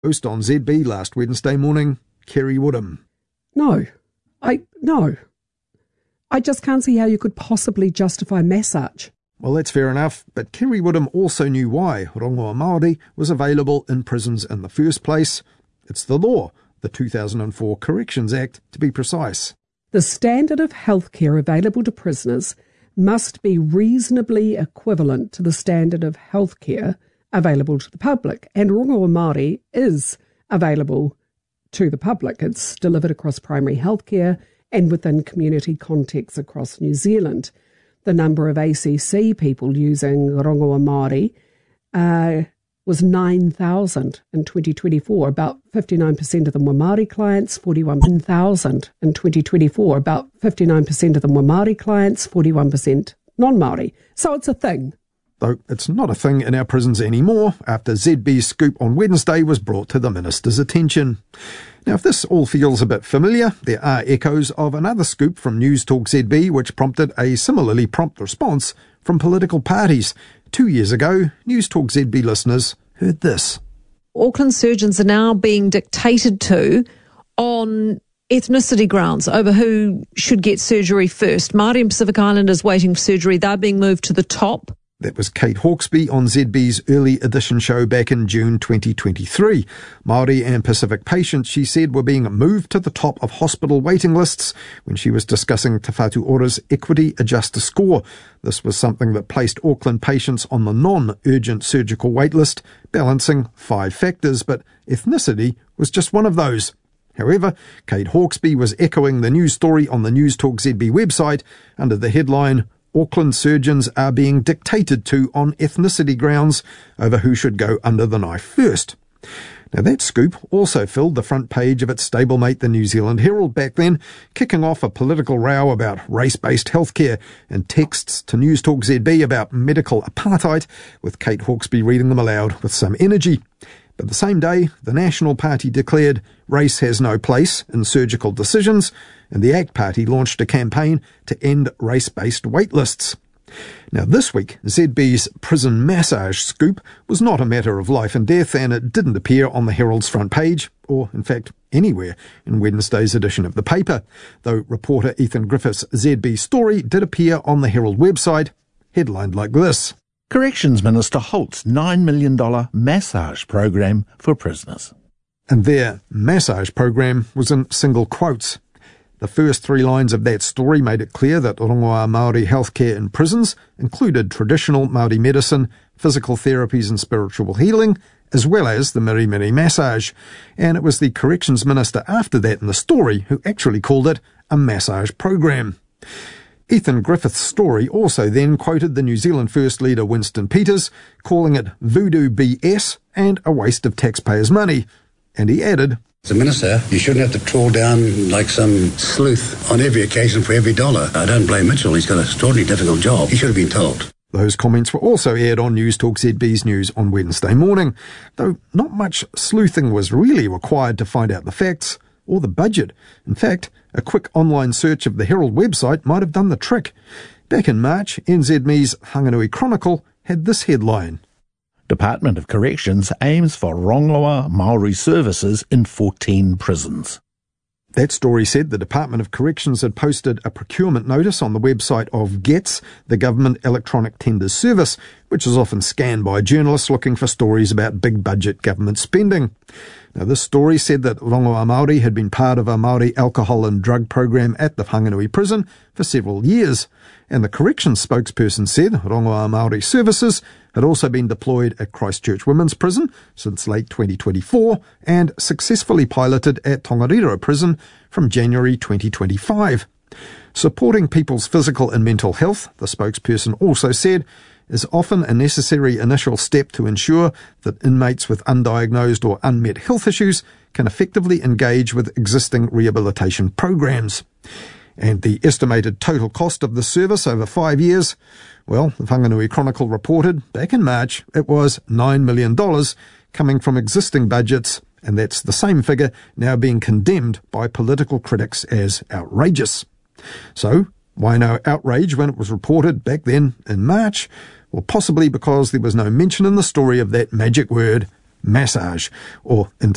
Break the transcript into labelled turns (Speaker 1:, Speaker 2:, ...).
Speaker 1: Host on ZB last Wednesday morning, Kerry Woodham.
Speaker 2: No. I just can't see how you could possibly justify massage.
Speaker 1: Well, that's fair enough, but Kerry Woodham also knew why rongoa Māori was available in prisons in the first place. It's the law, the 2004 Corrections Act, to be precise.
Speaker 2: The standard of healthcare available to prisoners must be reasonably equivalent to the standard of healthcare available to the public, and rongoa Māori is available to the public. It's delivered across primary healthcare and within community contexts across New Zealand. The number of ACC people using rongoa Māori was 9,000 in 2024. About 59% of them were Māori clients, 41,000 in 2024. About 59% of them were Māori clients, 41% non-Māori. So it's a thing.
Speaker 1: Though it's not a thing in our prisons anymore after ZB's scoop on Wednesday was brought to the Minister's attention. Now, if this all feels a bit familiar, there are echoes of another scoop from News Talk ZB which prompted a similarly prompt response from political parties. 2 years ago, News Talk ZB listeners heard this.
Speaker 3: Auckland surgeons are now being dictated to on ethnicity grounds over who should get surgery first. Māori and Pacific Islanders waiting for surgery, they're being moved to the top.
Speaker 1: That was Kate Hawkesby on ZB's early edition show back in June 2023. Māori and Pacific patients, she said, were being moved to the top of hospital waiting lists when she was discussing Te Whatu Ora's Equity Adjuster score. This was something that placed Auckland patients on the non-urgent surgical wait list, balancing 5 factors, but ethnicity was just one of those. However, Kate Hawkesby was echoing the news story on the News Talk ZB website under the headline, Auckland surgeons are being dictated to on ethnicity grounds over who should go under the knife first. Now, that scoop also filled the front page of its stablemate, the New Zealand Herald, back then, kicking off a political row about race-based healthcare and texts to News Talk ZB about medical apartheid, with Kate Hawkesby reading them aloud with some energy. But the same day, the National Party declared race has no place in surgical decisions, and the ACT Party launched a campaign to end race-based wait lists. Now, this week, ZB's prison massage scoop was not a matter of life and death, and it didn't appear on the Herald's front page, or, in fact, anywhere in Wednesday's edition of the paper, though reporter Ethan Griffith's ZB story did appear on the Herald website, headlined like this.
Speaker 4: Corrections Minister halts $9 million massage program for prisoners.
Speaker 1: And their massage program was in single quotes. The first 3 lines of that story made it clear that rongoa Māori healthcare in prisons included traditional Māori medicine, physical therapies and spiritual healing, as well as the Mirimiri massage. And it was the Corrections Minister after that in the story who actually called it a massage program. Ethan Griffith's story also then quoted the New Zealand First Leader Winston Peters, calling it voodoo BS and a waste of taxpayers' money. And he added,
Speaker 5: As a minister, you shouldn't have to trawl down like some sleuth on every occasion for every dollar. I don't blame Mitchell. He's got an extraordinarily difficult job. He should have been told.
Speaker 1: Those comments were also aired on News Talk ZB's news on Wednesday morning, though not much sleuthing was really required to find out the facts or the budget. In fact, a quick online search of the Herald website might have done the trick. Back in March, NZME's Whanganui Chronicle had this headline.
Speaker 4: Department of Corrections aims for rongoa Māori services in 14 prisons.
Speaker 1: That story said the Department of Corrections had posted a procurement notice on the website of GETS, the Government Electronic Tenders Service, which is often scanned by journalists looking for stories about big budget government spending. Now, this story said that rongoa Māori had been part of a Māori alcohol and drug program at the Whanganui prison for several years, and the corrections spokesperson said rongoa Māori services had also been deployed at Christchurch Women's Prison since late 2024 and successfully piloted at Tongariro Prison from January 2025. Supporting people's physical and mental health, the spokesperson also said, is often a necessary initial step to ensure that inmates with undiagnosed or unmet health issues can effectively engage with existing rehabilitation programs. And the estimated total cost of the service over 5 years, well, the Whanganui Chronicle reported back in March it was $9 million coming from existing budgets, and that's the same figure now being condemned by political critics as outrageous. So, why no outrage when it was reported back then in March? Well, possibly because there was no mention in the story of that magic word, massage, or in